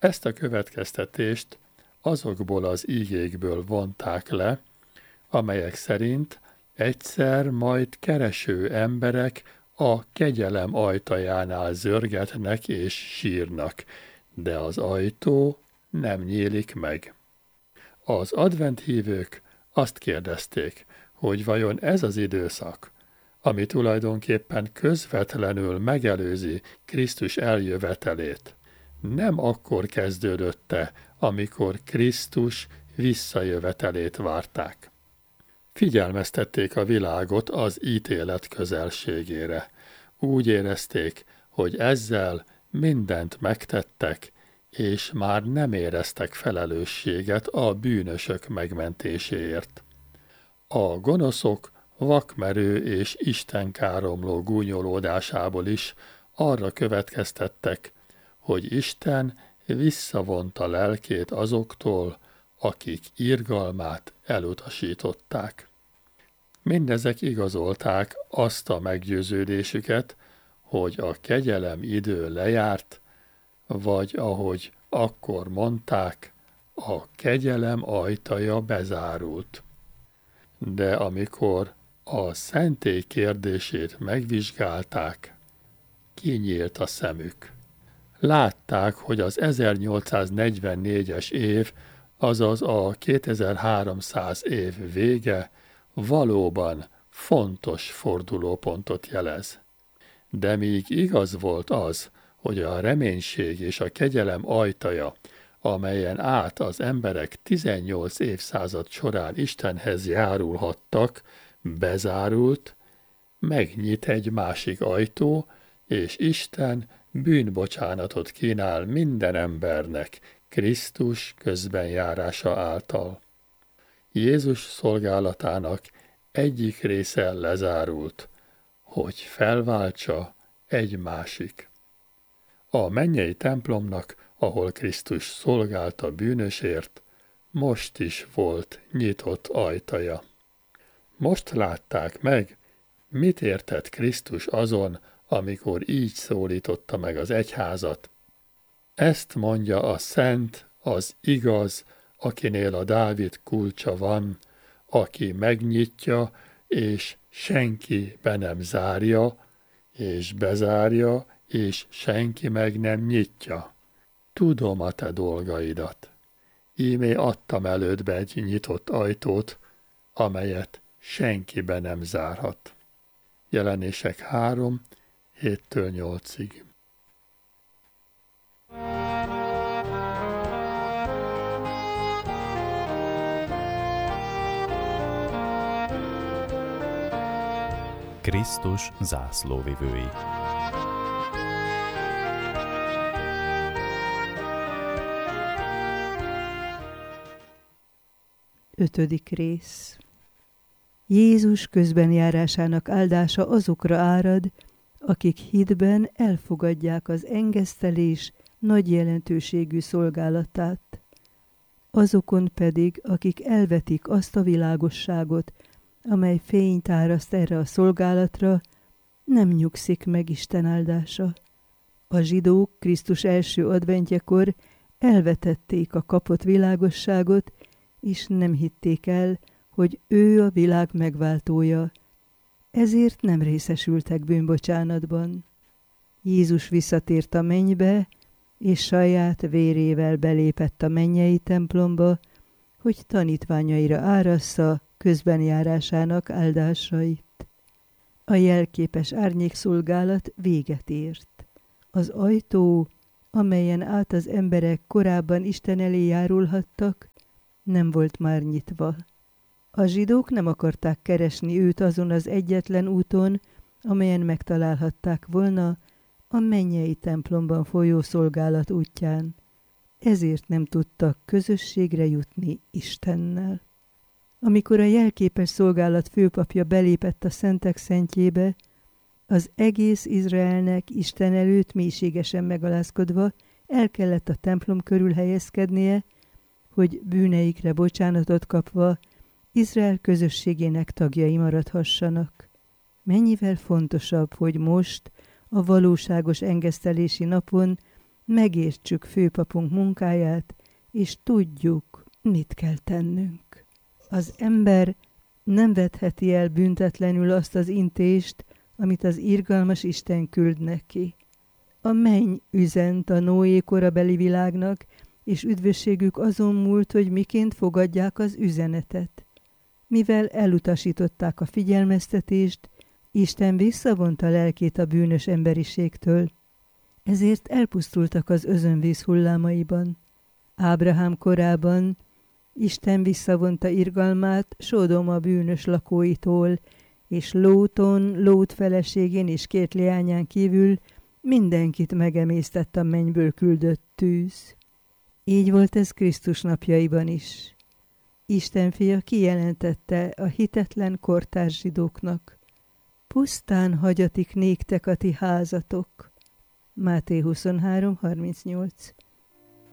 Ezt a következtetést azokból az ígékből vonták le, amelyek szerint egyszer majd kereső emberek a kegyelem ajtajánál zörgetnek és sírnak, de az ajtó nem nyílik meg. Az adventhívők azt kérdezték, hogy vajon ez az időszak, ami tulajdonképpen közvetlenül megelőzi Krisztus eljövetelét, nem akkor kezdődötte, amikor Krisztus visszajövetelét várták. Figyelmeztették a világot az ítélet közelségére. Úgy érezték, hogy ezzel mindent megtettek, és már nem éreztek felelősséget a bűnösök megmentéséért. A gonoszok vakmerő és istenkáromló gúnyolódásából is arra következtettek, hogy Isten visszavonta lelkét azoktól, akik irgalmát elutasították. Mindezek igazolták azt a meggyőződésüket, hogy a kegyelem idő lejárt, vagy ahogy akkor mondták, a kegyelem ajtaja bezárult. De amikor a szentély kérdését megvizsgálták, kinyílt a szemük. Látták, hogy az 1844-es év, azaz a 2300 év vége valóban fontos fordulópontot jelez. De míg igaz volt az, hogy a reménység és a kegyelem ajtaja, amelyen át az emberek 18 évszázad során Istenhez járulhattak, bezárult, megnyit egy másik ajtó, és Isten bűnbocsánatot kínál minden embernek Krisztus közbenjárása által. Jézus szolgálatának egyik része lezárult, hogy felváltsa egy másik. A mennyei templomnak, ahol Krisztus szolgált a bűnösért, most is volt nyitott ajtaja. Most látták meg, mit értett Krisztus azon, amikor így szólította meg az egyházat. Ezt mondja a szent, az igaz, akinél a Dávid kulcsa van, aki megnyitja, és senki be nem zárja, és bezárja, és senki meg nem nyitja. Tudom a te dolgaidat. Íme adtam elődbe egy nyitott ajtót, amelyet senki be nem zárhat. Jelenések 3, 7-től 8-ig. Krisztus zászlóvivői. Ötödik rész. Jézus közbenjárásának áldása azokra árad, akik hitben elfogadják az engesztelés nagy jelentőségű szolgálatát. Azokon pedig, akik elvetik azt a világosságot, amely fényt áraszt erre a szolgálatra, nem nyugszik meg Isten áldása. A zsidók Krisztus első adventjekor elvetették a kapott világosságot, és nem hitték el, hogy ő a világ megváltója. Ezért nem részesültek bűnbocsánatban. Jézus visszatért a mennybe, és saját vérével belépett a mennyei templomba, hogy tanítványaira árassza közbenjárásának áldásait. A jelképes árnyékszolgálat véget ért. Az ajtó, amelyen át az emberek korábban Isten elé járulhattak, nem volt már nyitva. A zsidók nem akarták keresni őt azon az egyetlen úton, amelyen megtalálhatták volna a mennyei templomban folyó szolgálat útján. Ezért nem tudtak közösségre jutni Istennel. Amikor a jelképes szolgálat főpapja belépett a szentek szentjébe, az egész Izraelnek Isten előtt mélységesen megalázkodva el kellett a templom körül helyezkednie, hogy bűneikre bocsánatot kapva Izrael közösségének tagjai maradhassanak. Mennyivel fontosabb, hogy most, a valóságos engesztelési napon megértsük főpapunk munkáját, és tudjuk, mit kell tennünk. Az ember nem vetheti el büntetlenül azt az intést, amit az irgalmas Isten küld neki. A menny üzent a Noé korabeli világnak, és üdvösségük azon múlt, hogy miként fogadják az üzenetet. Mivel elutasították a figyelmeztetést, Isten visszavonta lelkét a bűnös emberiségtől, ezért elpusztultak az özönvíz hullámaiban. Ábrahám korában Isten visszavonta irgalmát Sodoma bűnös lakóitól, és Lóton, Lót feleségén és 2 leányán kívül mindenkit megemésztett a mennyből küldött tűz. Így volt ez Krisztus napjaiban is. Isten fia kijelentette a hitetlen kortárs zsidóknak: pusztán hagyatik néktek a ti házatok. Máté 23:38.